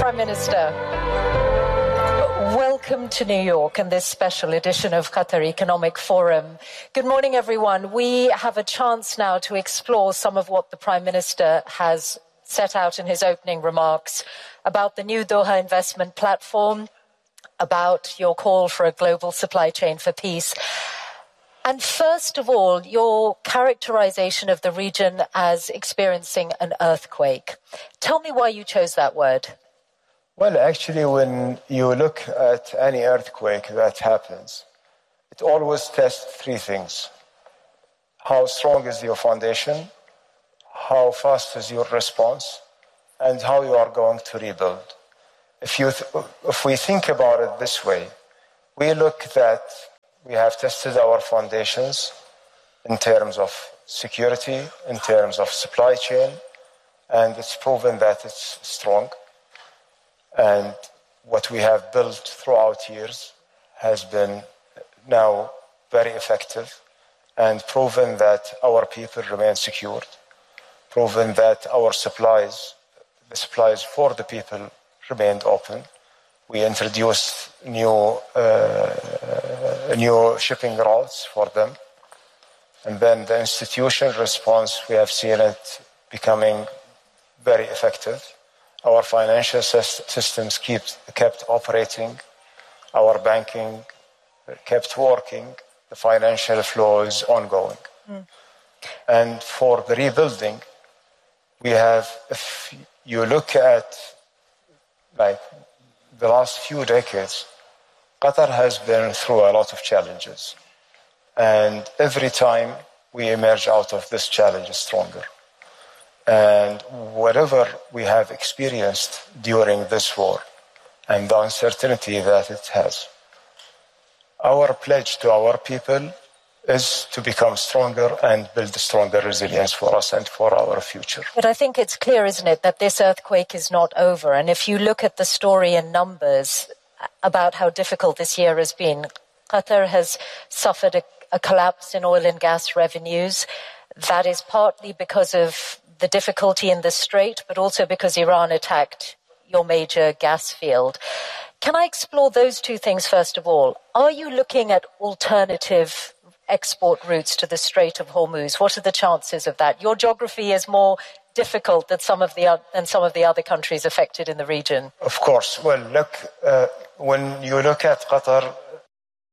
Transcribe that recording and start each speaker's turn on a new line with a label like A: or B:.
A: Prime Minister. Welcome to New York and this special edition of Qatar Economic Forum. Good morning, everyone. We have a chance now to explore some of what the Prime Minister has set out in his opening remarks about the new Doha investment platform, about your call for a global supply chain for peace. And first of all, your characterization of the region as experiencing an earthquake. Tell me why you chose that word.
B: Well, actually, when you look at any earthquake that happens, it always tests three things. How strong is your foundation? How fast is your response? And how you are going to rebuild. If we think about it this way, we look that we have tested our foundations in terms of security, in terms of supply chain, and it's proven that it's strong. And what we have built throughout years has been now very effective and proven that our people remain secured, proven that our supplies, the supplies for the people, remained open. We introduced new shipping routes for them. And then the institutional response, we have seen it becoming very effective. Our financial systems kept operating. Our banking kept working. The financial flow is ongoing. And for the rebuilding, we have, if you look at like the last few decades, Qatar has been through a lot of challenges. And every time we emerge out of this challenge stronger. And whatever we have experienced during this war and the uncertainty that it has, our pledge to our people is to become stronger and build a stronger resilience for us and for our future.
A: But I think it's clear, isn't it, that this earthquake is not over. And if you look at the story in numbers about how difficult this year has been, Qatar has suffered a collapse in oil and gas revenues. That is partly because of the difficulty in the strait, but also because Iran attacked your major gas field. Can I explore those two things first of all? Are you looking at alternative export routes to the Strait of Hormuz? What are the chances of that? Your geography is more difficult than some of the other countries affected in the region.
B: Of course. Well, look, when you look at Qatar,